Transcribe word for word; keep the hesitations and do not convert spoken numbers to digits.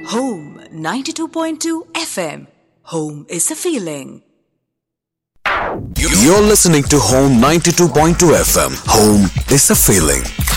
Home ninety-two point two F M. Home is a feeling. You're listening to Home ninety-two point two F M. Home is a feeling.